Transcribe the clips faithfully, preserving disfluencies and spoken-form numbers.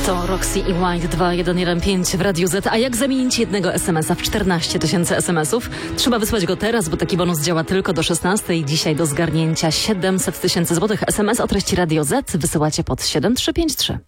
To Roxy i White dwa jeden jeden pięć w Radiu Z. A jak zamienić jednego es em es a w czternaście tysięcy es em esów? Trzeba wysłać go teraz, bo taki bonus działa tylko do szesnastej. Dzisiaj do zgarnięcia siedemset tysięcy złotych. es em es o treści Radio Z wysyłacie pod siedem trzy pięć trzy.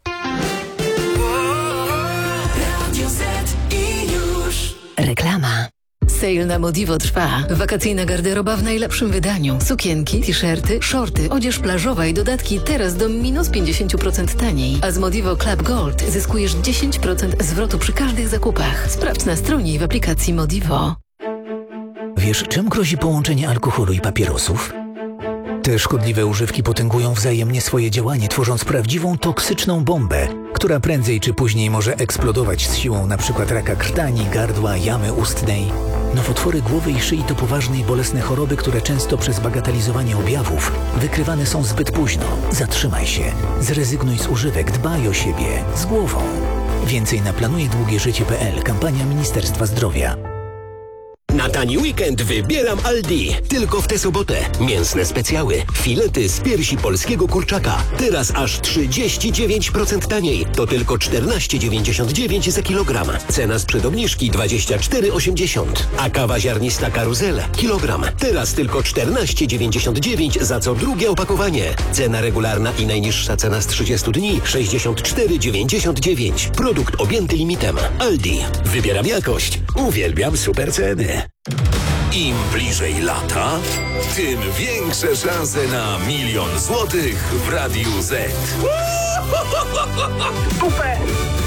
Reklama. Sale na Modivo trwa. Wakacyjna garderoba w najlepszym wydaniu. Sukienki, t-shirty, shorty, odzież plażowa i dodatki teraz do minus pięćdziesiąt procent taniej. A z Modivo Club Gold zyskujesz dziesięć procent zwrotu przy każdych zakupach. Sprawdź na stronie i w aplikacji Modivo. Wiesz, czym grozi połączenie alkoholu i papierosów? Te szkodliwe używki potęgują wzajemnie swoje działanie, tworząc prawdziwą toksyczną bombę, która prędzej czy później może eksplodować z siłą np. raka krtani, gardła, jamy ustnej. Nowotwory głowy i szyi to poważne i bolesne choroby, które często przez bagatelizowanie objawów wykrywane są zbyt późno. Zatrzymaj się, zrezygnuj z używek, dbaj o siebie, z głową. Więcej na planuje długie życie kropka pe el. Kampania Ministerstwa Zdrowia. Na tani weekend wybieram Aldi. Tylko w tę sobotę. Mięsne specjały. Filety z piersi polskiego kurczaka. Teraz aż trzydzieści dziewięć procent taniej. To tylko czternaście dziewięćdziesiąt dziewięć za kilogram. Cena sprzed obniżki dwadzieścia cztery osiemdziesiąt. A kawa ziarnista Karuzel. Kilogram. Teraz tylko czternaście dziewięćdziesiąt dziewięć za co drugie opakowanie. Cena regularna i najniższa cena z trzydziestu dni sześćdziesiąt cztery dziewięćdziesiąt dziewięć. Produkt objęty limitem. Aldi. Wybieram jakość. Uwielbiam super ceny. Im bliżej lata, tym większe szanse na milion złotych w Radiu Z. Super!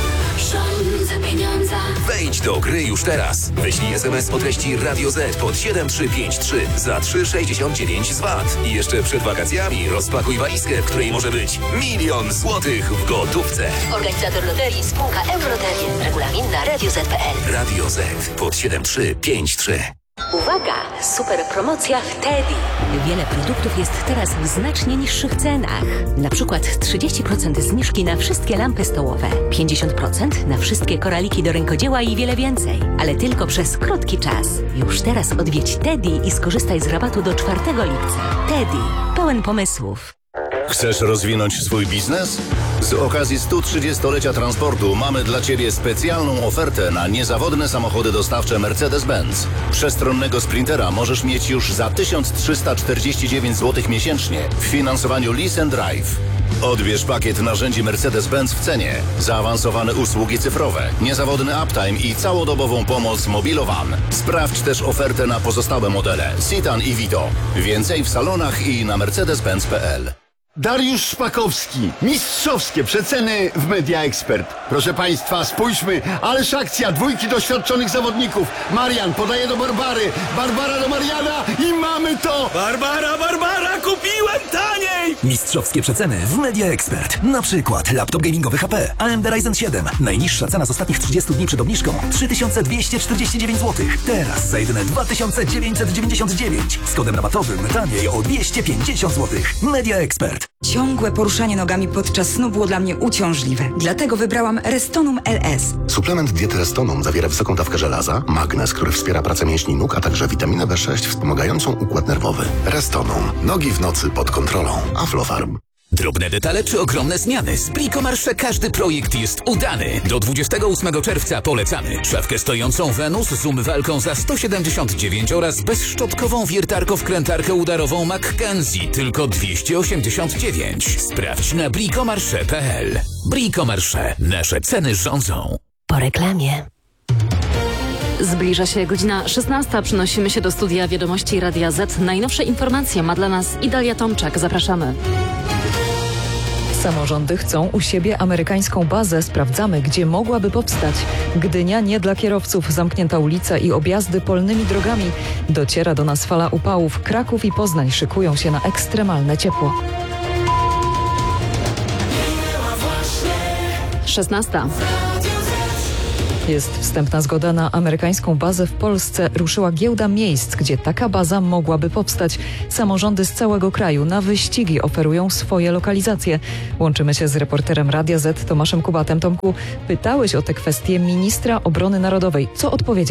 Rządzę pieniądza. Wejdź do gry już teraz. Wyślij es em es o treści Radio Z pod siedem trzy pięć trzy za trzy sześćdziesiąt dziewięć z V A T. I jeszcze przed wakacjami rozpakuj walizkę, w której może być milion złotych w gotówce. Organizator loterii spółka Euroterie. Regulamin na radio zet kropka pe el. Radio Z pod siedem trzy pięć trzy. Uwaga! Super promocja w Teddy. Wiele produktów jest teraz w znacznie niższych cenach. Na przykład trzydzieści procent zniżki na wszystkie lampy stołowe, pięćdziesiąt procent na wszystkie koraliki do rękodzieła i wiele więcej. Ale tylko przez krótki czas. Już teraz odwiedź Teddy i skorzystaj z rabatu do czwartego lipca. Teddy. Pełen pomysłów. Chcesz rozwinąć swój biznes? Z okazji stu trzydziestolecia transportu mamy dla Ciebie specjalną ofertę na niezawodne samochody dostawcze Mercedes-Benz. Przestronnego Sprintera możesz mieć już za tysiąc trzysta czterdzieści dziewięć złotych miesięcznie w finansowaniu Lease and Drive. Odbierz pakiet narzędzi Mercedes-Benz w cenie, zaawansowane usługi cyfrowe, niezawodny uptime i całodobową pomoc Mobilowan. Sprawdź też ofertę na pozostałe modele Citan i Vito. Więcej w salonach i na mercedes benz kropka pe el. Dariusz Szpakowski. Mistrzowskie przeceny w Media Expert. Proszę Państwa, spójrzmy, ależ akcja dwójki doświadczonych zawodników. Marian podaje do Barbary, Barbara do Mariana i mamy to! Barbara, Barbara, kupiłem taniej! Mistrzowskie przeceny w Media Expert. Na przykład laptop gamingowy H P A M D Ryzen siedem. Najniższa cena z ostatnich trzydziestu dni przed obniżką trzy tysiące dwieście czterdzieści dziewięć złotych. Teraz za jedyne dwa tysiące dziewięćset dziewięćdziesiąt dziewięć. Z kodem rabatowym taniej o dwieście pięćdziesiąt złotych. Media Expert. Ciągłe poruszanie nogami podczas snu było dla mnie uciążliwe. Dlatego wybrałam Restonum L S. Suplement diety Restonum zawiera wysoką dawkę żelaza, magnez, który wspiera pracę mięśni nóg, a także witaminę B sześć wspomagającą układ nerwowy. Restonum. Nogi w nocy pod kontrolą. Aflofarm. Drobne detale czy ogromne zmiany. Z Bricomarché każdy projekt jest udany. Do dwudziestego ósmego czerwca polecamy. Szafkę stojącą Venus z umywalką za sto siedemdziesiąt dziewięć oraz bezszczotkową wiertarko-wkrętarkę udarową Mackenzie tylko dwieście osiemdziesiąt dziewięć. Sprawdź na bricomarché kropka pe el. Bricomarché. Nasze ceny rządzą. Po reklamie. Zbliża się godzina szesnasta. Przenosimy się do studia Wiadomości Radia Z. Najnowsze informacje ma dla nas Idalia Tomczak. Zapraszamy. Samorządy chcą u siebie amerykańską bazę. Sprawdzamy, gdzie mogłaby powstać. Gdynia nie dla kierowców. Zamknięta ulica i objazdy polnymi drogami. Dociera do nas fala upałów. Kraków i Poznań szykują się na ekstremalne ciepło. szesnasta. Jest wstępna zgoda na amerykańską bazę w Polsce. Ruszyła giełda miejsc, gdzie taka baza mogłaby powstać. Samorządy z całego kraju na wyścigi oferują swoje lokalizacje. Łączymy się z reporterem Radia Z Tomaszem Kubatem. Tomku, pytałeś o te kwestie ministra obrony narodowej. Co odpowiedział?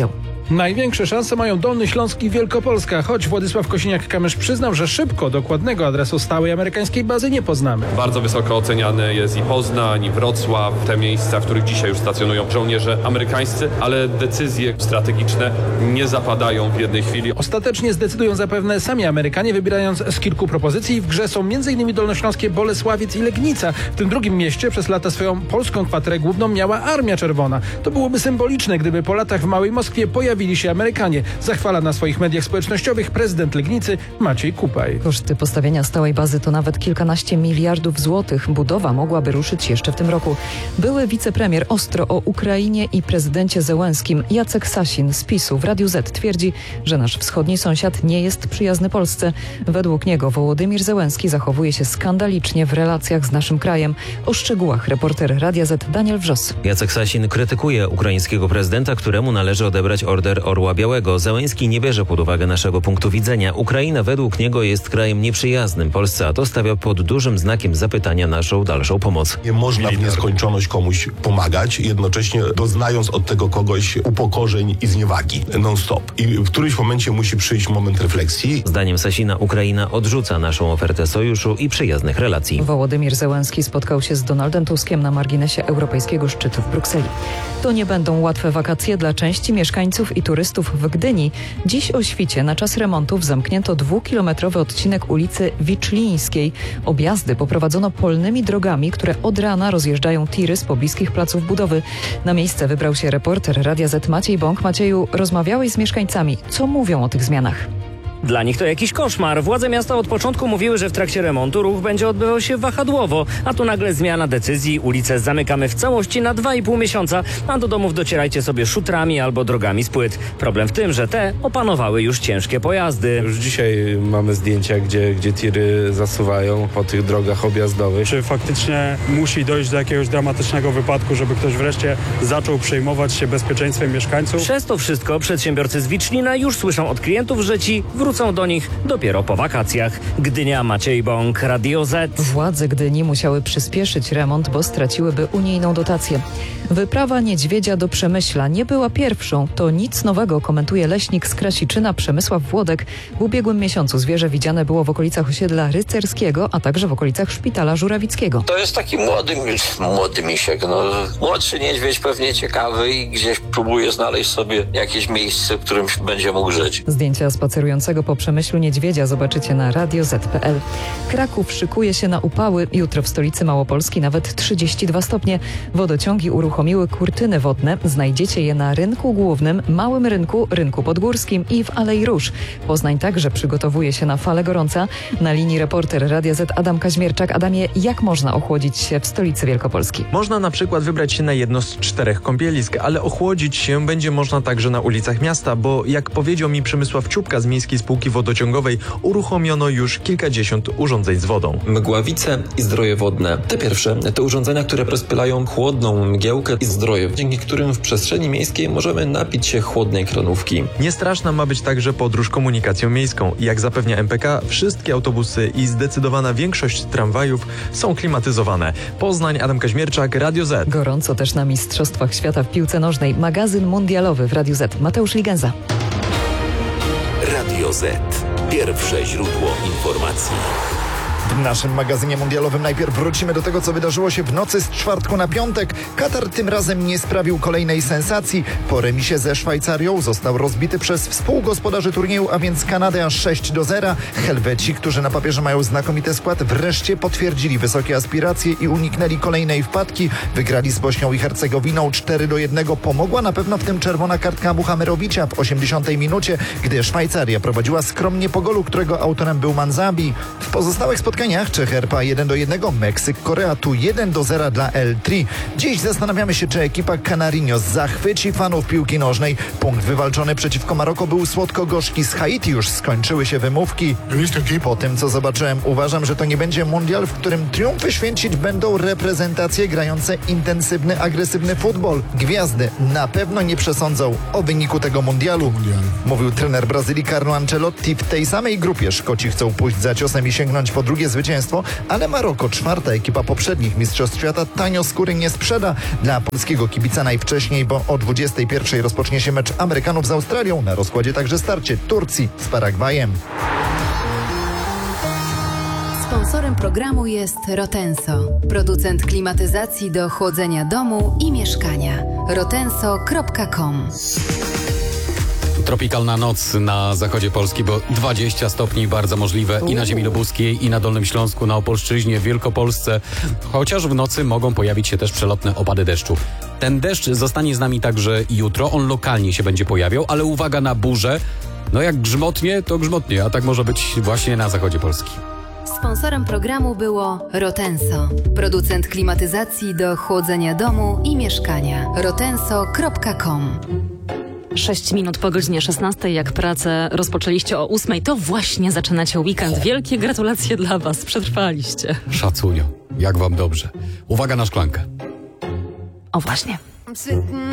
Największe szanse mają Dolny Śląsk i Wielkopolska, choć Władysław Kosiniak-Kamysz przyznał, że szybko dokładnego adresu stałej amerykańskiej bazy nie poznamy. Bardzo wysoko oceniany jest i Poznań, i Wrocław, te miejsca, w których dzisiaj już stacjonują żołnierze amerykańscy, ale decyzje strategiczne nie zapadają w jednej chwili. Ostatecznie zdecydują zapewne sami Amerykanie, wybierając z kilku propozycji. W grze są m.in. dolnośląskie Bolesławiec i Legnica. W tym drugim mieście przez lata swoją polską kwaterę główną miała Armia Czerwona. To byłoby symboliczne, gdyby po latach w Małej Moskwie pojawili się Amerykanie. Zachwala na swoich mediach społecznościowych prezydent Legnicy Maciej Kupaj. Koszty postawienia stałej bazy to nawet kilkanaście miliardów złotych. Budowa mogłaby ruszyć jeszcze w tym roku. Były wicepremier ostro o Ukrainie i prezydencie Zełenskim Jacek Sasin z PiSu w Radiu Z twierdzi, że nasz wschodni sąsiad nie jest przyjazny Polsce. Według niego Wołodymir Zełenski zachowuje się skandalicznie w relacjach z naszym krajem. O szczegółach reporter Radia Z Daniel Wrzos. Jacek Sasin krytykuje ukraińskiego prezydenta, któremu należy odebrać order Orła Białego. Zełenski nie bierze pod uwagę naszego punktu widzenia. Ukraina według niego jest krajem nieprzyjaznym Polsce, a to stawia pod dużym znakiem zapytania naszą dalszą pomoc. Nie można w nieskończoność komuś pomagać, jednocześnie doznając od tego kogoś upokorzeń i zniewagi non-stop. I w którymś momencie musi przyjść moment refleksji. Zdaniem Sasina Ukraina odrzuca naszą ofertę sojuszu i przyjaznych relacji. Wołodymir Zełenski spotkał się z Donaldem Tuskiem na marginesie europejskiego szczytu w Brukseli. To nie będą łatwe wakacje dla części mieszkańców i turystów w Gdyni. Dziś o świcie na czas remontów zamknięto dwukilometrowy odcinek ulicy Wiczlińskiej. Objazdy poprowadzono polnymi drogami, które od rana rozjeżdżają tiry z pobliskich placów budowy. Na miejsce wybrał się reporter Radia Z Maciej Bąk. Macieju, rozmawiałeś z mieszkańcami. Co mówią o tych zmianach? Dla nich to jakiś koszmar. Władze miasta od początku mówiły, że w trakcie remontu ruch będzie odbywał się wahadłowo, a tu nagle zmiana decyzji. Ulice zamykamy w całości na dwa i pół miesiąca, a do domów docierajcie sobie szutrami albo drogami z płyt. Problem w tym, że te opanowały już ciężkie pojazdy. Już dzisiaj mamy zdjęcia, gdzie, gdzie tiry zasuwają po tych drogach objazdowych. Czy faktycznie musi dojść do jakiegoś dramatycznego wypadku, żeby ktoś wreszcie zaczął przejmować się bezpieczeństwem mieszkańców? Przez to wszystko przedsiębiorcy z Wicznina już słyszą od klientów, że ci wrócą do nich dopiero po wakacjach. Gdynia, Maciej Bąk, Radio Z. Władze Gdyni musiały przyspieszyć remont, bo straciłyby unijną dotację. Wyprawa niedźwiedzia do Przemyśla nie była pierwszą. To nic nowego, komentuje leśnik z Krasiczyna Przemysław Włodek. W ubiegłym miesiącu zwierzę widziane było w okolicach osiedla Rycerskiego, a także w okolicach Szpitala Żurawickiego. To jest taki młody, młody misiek. No, młodszy niedźwiedź pewnie ciekawy i gdzieś próbuje znaleźć sobie jakieś miejsce, w którym będzie mógł żyć. Zdjęcia spacerującego po Przemyślu niedźwiedzia zobaczycie na radio zet kropka pe el. Kraków szykuje się na upały. Jutro w stolicy Małopolski nawet trzydzieści dwa stopnie. Wodociągi uruchomiły kurtyny wodne. Znajdziecie je na Rynku Głównym, Małym Rynku, Rynku Podgórskim i w Alei Róż. Poznań także przygotowuje się na falę gorąca. Na linii reporter Radia Z Adam Kaźmierczak. Adamie, jak można ochłodzić się w stolicy Wielkopolski? Można na przykład wybrać się na jedno z czterech kąpielisk, ale ochłodzić się będzie można także na ulicach miasta, bo jak powiedział mi Przemysław Czubka z Miejskiej Spółki Wodociągowej, uruchomiono już kilkadziesiąt urządzeń z wodą. Mgławice i zdroje wodne. Te pierwsze to urządzenia, które rozpylają chłodną mgiełkę i zdroje, dzięki którym w przestrzeni miejskiej możemy napić się chłodnej kranówki. Niestraszna ma być także podróż komunikacją miejską. Jak zapewnia M P K, wszystkie autobusy i zdecydowana większość tramwajów są klimatyzowane. Poznań, Adam Kaźmierczak, Radio Z. Gorąco też na Mistrzostwach Świata w piłce nożnej. Magazyn mundialowy w Radiu Z. Mateusz Ligenza. Radio Z. Pierwsze źródło informacji. W naszym magazynie mundialowym najpierw wrócimy do tego, co wydarzyło się w nocy z czwartku na piątek. Katar tym razem nie sprawił kolejnej sensacji. Po remisie ze Szwajcarią został rozbity przez współgospodarzy turnieju, a więc Kanadę aż sześć do zera. Helweci, którzy na papierze mają znakomity skład, wreszcie potwierdzili wysokie aspiracje i uniknęli kolejnej wpadki. Wygrali z Bośnią i Hercegowiną cztery do jednego. Pomogła na pewno w tym czerwona kartka Muhamerowicza w osiemdziesiątej minucie, gdy Szwajcaria prowadziła skromnie po golu, którego autorem był Manzabi. W pozostałych spotkaniach Czech R P A jeden do jednego, Meksyk Korea tu jeden do zera dla El Tri. Dziś zastanawiamy się, czy ekipa Canarinos zachwyci fanów piłki nożnej. Punkt wywalczony przeciwko Maroko był słodko-gorzki. Z Haiti już skończyły się wymówki. Po tym, co zobaczyłem, uważam, że to nie będzie mundial, w którym triumfy święcić będą reprezentacje grające intensywny, agresywny futbol. Gwiazdy na pewno nie przesądzą o wyniku tego mundialu, mówił trener Brazylii Carlo Ancelotti. W tej samej grupie Szkoci chcą pójść za ciosem i sięgnąć po drugie zwycięstwo, ale Maroko, czwarta ekipa poprzednich mistrzostw świata, tanio skóry nie sprzeda. Dla polskiego kibica najwcześniej, bo o dwudziestej pierwszej rozpocznie się mecz Amerykanów z Australią. Na rozkładzie także starcie Turcji z Paragwajem. Sponsorem programu jest Rotenso, producent klimatyzacji do chłodzenia domu i mieszkania. rotenso kropka com. Tropikalna noc na zachodzie Polski, bo dwadzieścia stopni bardzo możliwe i na ziemi lubuskiej, i na Dolnym Śląsku, na Opolszczyźnie, w Wielkopolsce. Chociaż w nocy mogą pojawić się też przelotne opady deszczu. Ten deszcz zostanie z nami także jutro. On lokalnie się będzie pojawiał, ale uwaga na burzę. No jak grzmotnie, to grzmotnie, a tak może być właśnie na zachodzie Polski. Sponsorem programu było Rotenso, producent klimatyzacji do chłodzenia domu i mieszkania. rotenso kropka com. Sześć minut po godzinie szesnastej, jak pracę rozpoczęliście o ósmej, to właśnie zaczynacie weekend. Wielkie gratulacje dla Was, przetrwaliście. Szacunio, jak wam dobrze. Uwaga na szklankę. O właśnie.